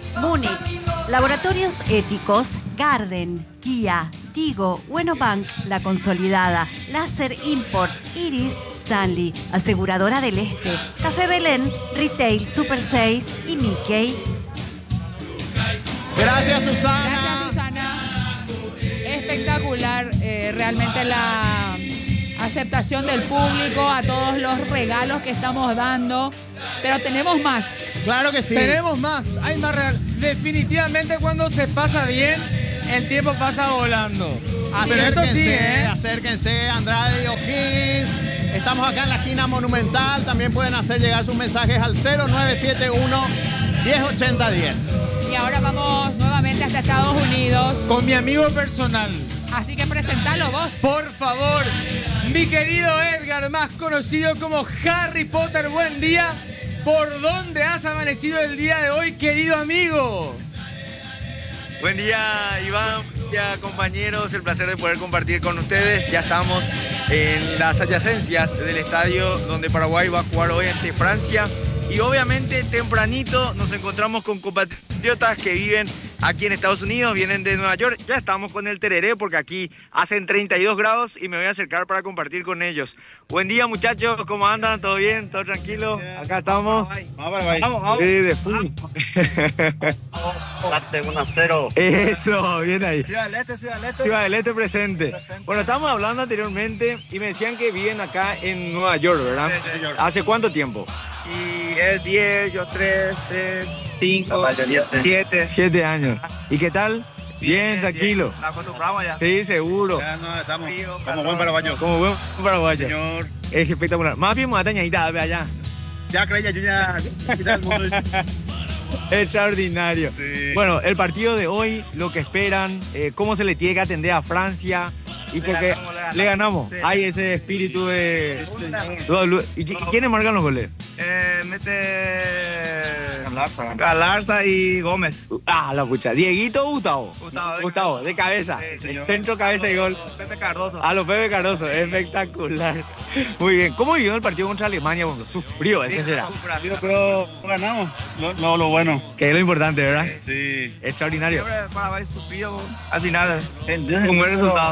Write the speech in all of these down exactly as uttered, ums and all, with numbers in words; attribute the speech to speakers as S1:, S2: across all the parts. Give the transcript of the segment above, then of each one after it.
S1: Múnich, Laboratorios Éticos, Garden, Kia, Tigo, Wenobank, La Consolidada, Láser Import, Iris, Stanley, Aseguradora del Este, Café Belén, Retail, Super seis y Mickey.
S2: Gracias, Susana.
S3: Gracias, Susana. Espectacular, eh, realmente la aceptación del público a todos los regalos que estamos dando, pero tenemos más.
S2: Claro que sí.
S4: Tenemos más, hay más regalos. Definitivamente cuando se pasa bien, el tiempo pasa volando. Pero esto
S2: Acérquense,
S4: sí, ¿eh?
S2: acérquense, Andrade y O'Higgins. Estamos acá en la esquina Monumental. También pueden hacer llegar sus mensajes al cero nueve siete uno, diez ochenta diez.
S3: Y ahora vamos nuevamente hasta Estados Unidos.
S4: Con mi amigo personal.
S3: Así que presentalo vos.
S4: Por favor, mi querido Edgar, más conocido como Harry Potter, buen día. ¿Por dónde has amanecido el día de hoy, querido amigo?
S5: Buen día, Iván, buen día, compañeros. El placer de poder compartir con ustedes. Ya estamos en las adyacencias del estadio donde Paraguay va a jugar hoy ante Francia. Y obviamente tempranito nos encontramos con compatriotas que viven aquí en Estados Unidos, vienen de Nueva York. Ya estamos con el tereré porque aquí hacen treinta y dos grados y me voy a acercar para compartir con ellos. Buen día, muchachos, ¿cómo andan? ¿Todo bien? ¿Todo tranquilo? Acá estamos.
S2: Vamos, Paraguay.
S5: Vamos, vamos. Sí, de full.
S6: uno a cero.
S5: Eso, bien ahí.
S6: Ciudad del Este, Ciudad del Este.
S5: Ciudad del Este presente.
S6: Presente.
S5: Bueno, estábamos hablando anteriormente y me decían que viven acá en Nueva York, ¿verdad?
S6: Sí, señor.
S5: ¿Hace cuánto tiempo?
S6: Y es diez, yo tres, tres, cinco, siete.
S5: Siete años. ¿Y qué tal? Bien, tranquilo.
S6: Nos acostumbramos ya.
S5: Sí, seguro.
S6: Ya no, estamos como buen paraguayo.
S5: Como buen paraguayo.
S6: Señor.
S5: Es espectacular. Más bien matañadita, ve allá.
S6: Ya creía, yo ya capital del mundo.
S5: Extraordinario.
S6: Sí.
S5: Bueno, el partido de hoy, lo que esperan, eh, cómo se le tiene que atender a Francia y porque
S6: ganamos, le ganamos.
S5: le ganamos.
S6: Sí.
S5: Hay ese espíritu de... ¿Y qui- quiénes marcan los goles?
S6: Eh, mete Galarza. Galarza y Gómez.
S5: Ah, la pucha. ¿Dieguito o Gustavo?
S6: Gustavo, de
S5: Gustavo, de cabeza.
S6: Sí, señor.
S5: Centro, cabeza y gol.
S6: Pepe Cardoso.
S5: A los Pepe Cardoso, espectacular. Muy bien. ¿Cómo vivió el partido contra Alemania? Bueno, sufrió, ese será.
S6: Pero ganamos. Lo, lo, lo bueno.
S5: Que es lo importante, ¿verdad?
S6: Sí.
S5: Extraordinario.
S6: Siempre Paraguay sufrido al final. Un buen resultado.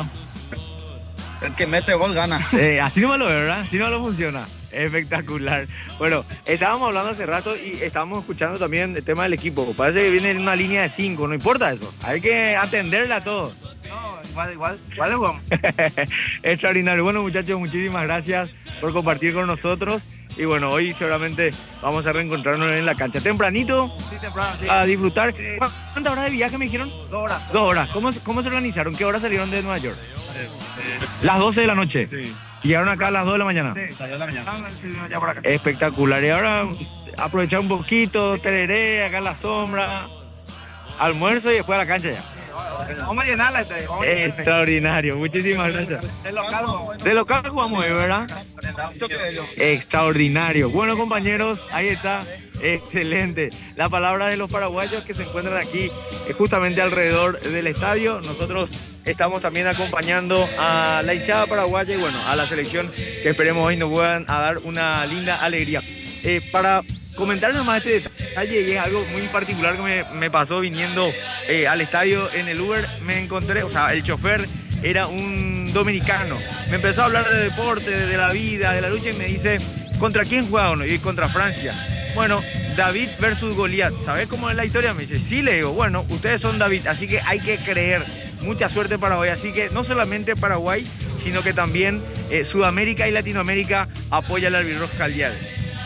S6: El que mete gol gana.
S5: Eh, así no lo ve, ¿verdad? Así no lo funciona. Espectacular. Bueno, estábamos hablando hace rato y estábamos escuchando también el tema del equipo. Parece que viene en una línea de cinco, no importa eso. Hay que atenderla a todos.
S6: No, igual, igual. Igual es bueno.
S5: Extraordinario. Bueno, muchachos, muchísimas gracias por compartir con nosotros. Y bueno, hoy seguramente vamos a reencontrarnos en la cancha tempranito
S6: Sí, temprano, sí.
S5: a disfrutar.
S6: Sí.
S5: ¿Cuántas horas de viaje me dijeron?
S6: Dos horas.
S5: Dos horas. ¿Cómo, cómo se organizaron? ¿Qué horas salieron de Nueva York? Las doce de la noche.
S6: Sí.
S5: Y llegaron acá a las dos de la mañana.
S6: Sí, salió la mañana. Ya por acá.
S5: Espectacular. Y ahora aprovechar un poquito, tereré, acá en la sombra, almuerzo y después a la cancha ya.
S6: Vamos a llenarla. Este. Vamos a llenarla.
S5: Extraordinario. Muchísimas gracias.
S6: Es local.
S5: De local jugamos hoy, ¿verdad? Extraordinario. Bueno, compañeros, ahí está. Excelente. La palabra de los paraguayos que se encuentran aquí eh, justamente alrededor del estadio. Nosotros estamos también acompañando a la hinchada paraguaya y bueno, a la selección que esperemos hoy nos puedan a dar una linda alegría. Eh, para comentar nomás este detalle, y es algo muy particular que me, me pasó viniendo eh, al estadio en el Uber, me encontré, o sea, el chofer era un dominicano. Me empezó a hablar de deporte, de, de la vida, de la lucha y me dice, ¿contra quién juega uno? Y contra Francia. Bueno, David versus Goliat. ¿Sabes cómo es la historia? Me dice, sí, le digo, bueno, ustedes son David, así que hay que creer. Mucha suerte para hoy. Así que no solamente Paraguay, sino que también eh, Sudamérica y Latinoamérica apoya la albirroja al día de hoy.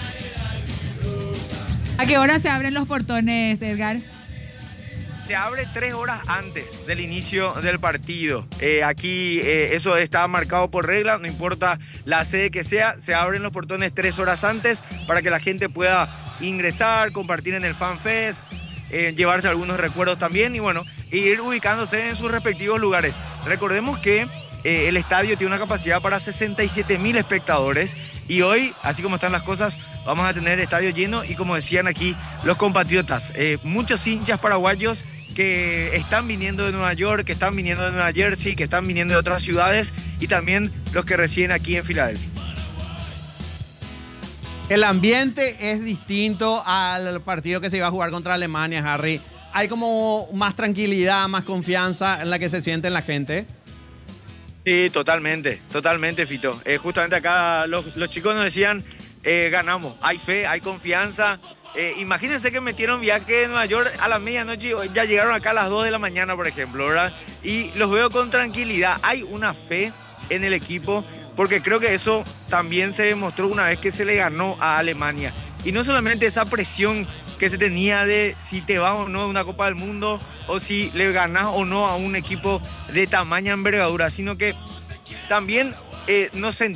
S3: ¿A qué hora se abren los portones, Edgar?
S5: Se abre tres horas antes del inicio del partido. Eh, aquí eh, eso está marcado por regla, no importa la sede que sea, se abren los portones tres horas antes para que la gente pueda ingresar, compartir en el Fan Fest, eh, llevarse algunos recuerdos también y bueno, ir ubicándose en sus respectivos lugares. Recordemos que eh, el estadio tiene una capacidad para sesenta y siete mil espectadores y hoy, así como están las cosas, vamos a tener el estadio lleno y como decían aquí los compatriotas, eh, muchos hinchas paraguayos que están viniendo de Nueva York, que están viniendo de Nueva Jersey, que están viniendo de otras ciudades y también los que residen aquí en Filadelfia.
S2: El ambiente es distinto al partido que se iba a jugar contra Alemania, Harry. hay como más tranquilidad, más confianza en la que se siente la gente.
S5: Sí, totalmente, totalmente, Fito. Eh, justamente acá los, los chicos nos decían, eh, ganamos, hay fe, hay confianza. Eh, imagínense que metieron viaje de Nueva York a la medianoche y ya llegaron acá a las dos de la mañana, por ejemplo, ¿verdad? Y los veo con tranquilidad. Hay una fe en el equipo, porque creo que eso también se demostró una vez que se le ganó a Alemania. Y no solamente esa presión que se tenía de si te vas o no de una Copa del Mundo, o si le ganás o no a un equipo de tamaña envergadura, sino que también eh, nos sentimos